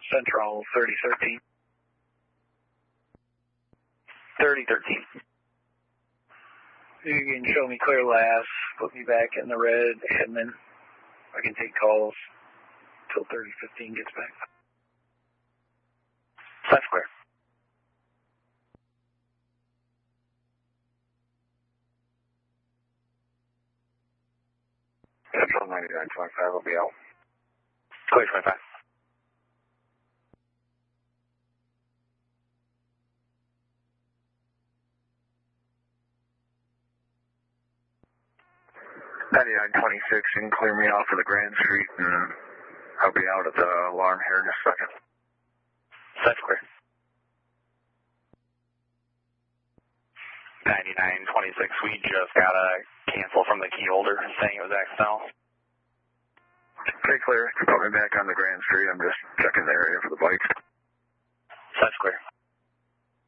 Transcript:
Central 3013. 3013. You can show me clear last, put me back in the red, admin. I can take calls till 3015 gets back. That's clear. Central 9925 will be out. Clear 25. $9926, you can clear me off of the Grand Street, and I'll be out at the alarm here in a second. That's clear. 9926, we just got a cancel from the key holder saying it was accidental. Okay, clear. Put me back on the Grand Street. I'm just checking the area for the bikes. That's clear.